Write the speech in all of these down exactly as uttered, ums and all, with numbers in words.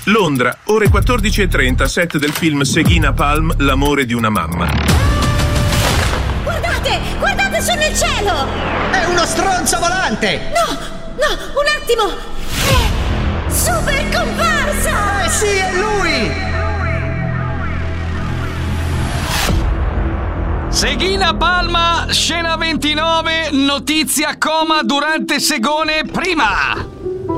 Londra, ore quattordici e trenta, set del film Seghina Palm, l'amore di una mamma. Guardate, guardate su nel cielo! È uno stronzo volante! No, no, un attimo! È super comparsa! Eh sì, è lui! Seghina Palma, scena ventinove, notizia coma durante segone prima.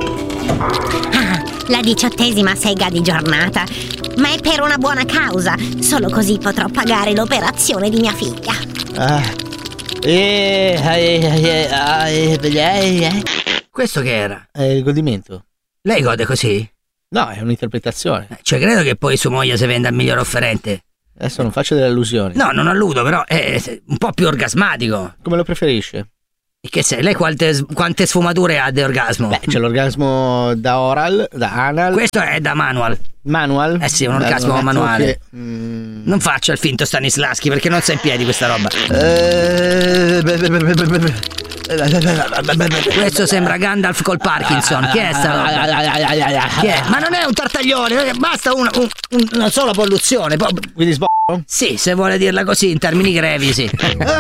La diciottesima sega di giornata, ma è per una buona causa. Solo così potrò pagare l'operazione di mia figlia. Ah. Eh, eh, eh, eh, eh. Questo che era? È il godimento. Lei gode così? No, è un'interpretazione. Cioè, credo che poi sua moglie si venda al miglior offerente. Adesso non faccio delle allusioni. No, non alludo, però è un po' più orgasmatico. Come lo preferisce? E che sei? Lei quante, quante sfumature ha di orgasmo? Beh, c'è l'orgasmo da oral, da anal. Questo è da manual. Manual? Eh sì, un Beh, orgasmo un manuale. Che, mm... Non faccia il finto Stanislaschi perché non sta in piedi questa roba. Eh... Questo sembra Gandalf col Parkinson. Chi è sta roba? Chi è? Ma non è un tartaglione, basta una, un, una sola polluzione. Po- Quindi sbocco? Sì, se vuole dirla così in termini grevi, sì.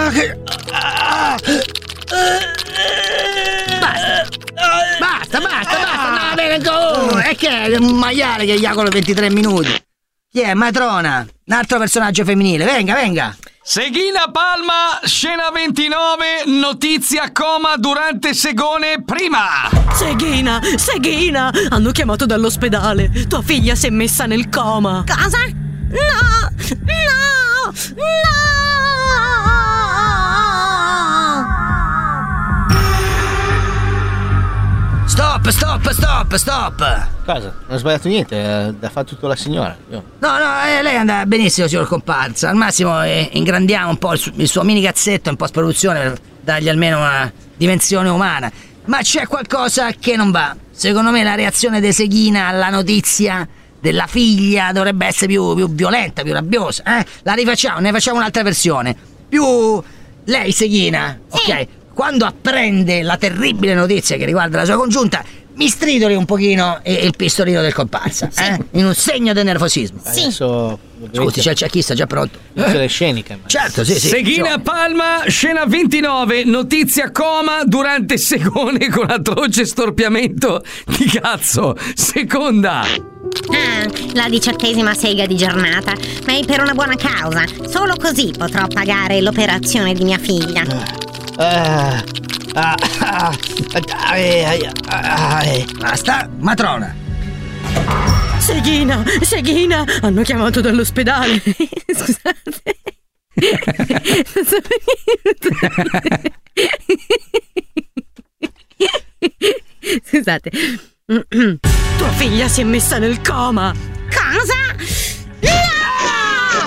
Basta, basta, basta, basta. No, bene, oh, è che è un maiale che eiacola ventitré minuti. Chi è? Matrona, un altro personaggio femminile. Venga, venga. Seghina Palma, scena ventinove, notizia coma durante segone prima. Seghina, Seghina, hanno chiamato dall'ospedale. Tua figlia si è messa nel coma. Cosa? No, no, no. Stop, stop, stop, stop. Cosa? Non ho sbagliato niente, ha fatto tutto la signora. Io. No, no, eh, lei andava benissimo, signor comparsa. Al massimo eh, ingrandiamo un po' il, su- il suo mini cazzetto in post-produzione per dargli almeno una dimensione umana. Ma c'è qualcosa che non va. Secondo me la reazione di Seghina alla notizia della figlia dovrebbe essere più, più violenta, più rabbiosa. Eh? La rifacciamo, ne facciamo un'altra versione. Più lei, Seghina, Sì. ok? Quando apprende la terribile notizia che riguarda la sua congiunta, mi stridoli un pochino il pistolino del comparsa, Sì. eh? In un segno di nervosismo. Sì. Adesso Scusi, c'è il cecchista già pronto. c'è le sceniche. Ma... Certo, sì, sì. Seghina Palma, scena ventinove, notizia coma durante segone con atroce storpiamento di cazzo. Seconda. Ah, la diciottesima sega di giornata, ma è per una buona causa. Solo così potrò pagare l'operazione di mia figlia. Ah, ah, ah, ah, eh, ah, eh. Basta, matrona. Seghina, Seghina, hanno chiamato dall'ospedale. Scusate. Scusate. Tua figlia si è messa nel coma. Cosa? No!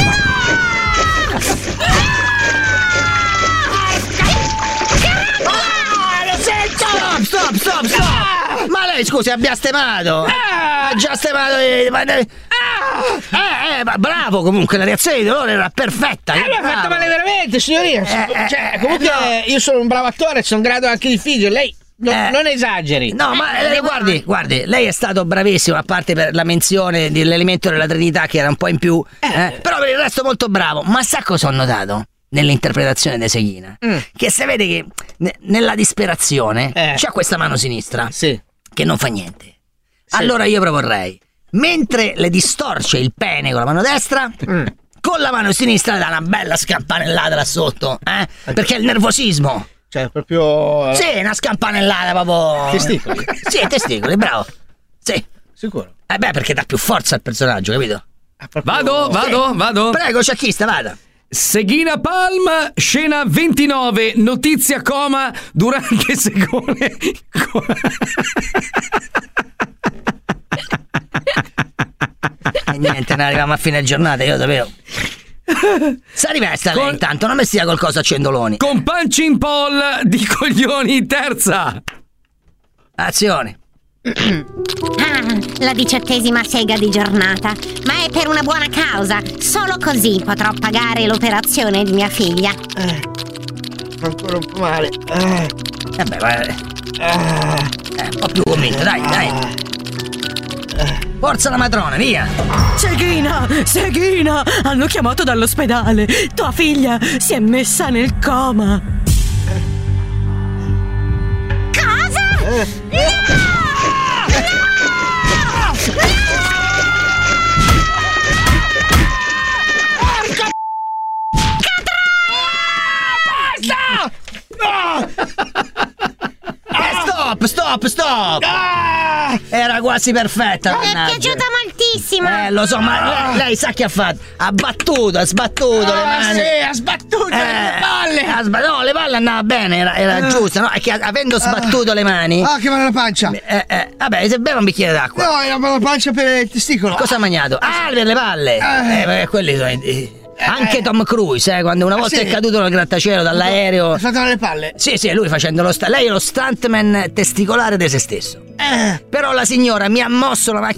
Stop, stop, stop, stop. Ma lei, scusi, ha biastemato. Ha già stemato. Eh, eh, ma bravo comunque, la reazione di dolore era perfetta. Eh, mi ha fatto male veramente, signorina. Eh, Cioè, eh, comunque no. io sono un bravo attore, sono in grado anche di fingere. Lei non, Eh. non esageri. No, ma eh, guardi, guardi, lei è stato bravissimo, a parte per la menzione dell'elemento della Trinità che era un po' in più, eh, però per il resto molto bravo. Ma sa cosa ho notato nell'interpretazione di Seghina? Mm. Che se vede che ne- nella disperazione Eh. c'ha questa mano sinistra Sì. che non fa niente. Allora io proporrei, mentre le distorce il pene con la mano destra, Mm. con la mano sinistra le dà una bella scampanellata da sotto, eh? Perché è il nervosismo. Cioè, proprio. Sì, una scampanellata proprio. Testicoli? Sì, testicoli, bravo. Sì. Sicuro. Eh beh, perché dà più forza al personaggio, capito? Ah, proprio- Vado, vado, vado. Prego, cecchista, vada. Seghina Palma, scena ventinove, notizia coma durante segone. E niente, ne arriviamo a fine giornata, io sapevo. Si rivesta lei Con- intanto, non mi stia col coso a ciondoloni. Con punching ball di coglioni in terza. Azione. Ah, la diciottesima sega di giornata, ma è per una buona causa. Solo così potrò pagare l'operazione di mia figlia. Eh, ancora un po' male. Eh, Eh beh, ma... ah, Eh, un po' più convinto, dai, dai. Forza la matrona, via! Seghina, Seghina, hanno chiamato dall'ospedale. Tua figlia si è messa nel coma. Cosa? No! Stop, stop, stop! Ah! Era quasi perfetta. Mi è piaciuta moltissimo. Eh, lo so, ma lei, lei sa che ha fatto? Ha battuto, ha sbattuto Ah, le mani. sì, ha sbattuto le palle. ha sba- no, le palle andava bene, era, era Ah. giusta, no? È che avendo sbattuto le mani. Ah, che va nella pancia. Eh, eh, vabbè, se beve un bicchiere d'acqua. No, era la pancia per il testicolo. Cosa ha mangiato? Ah, per le palle! Eh. Eh, perché quelli sono. i- Anche Tom Cruise, eh, quando una volta sì? è caduto nel grattacielo dall'aereo. Ha fatto nelle palle. Sì, sì, lui facendo lo sta. Lei è lo stuntman testicolare di se stesso. Eh. Però la signora mi ha mosso la macchina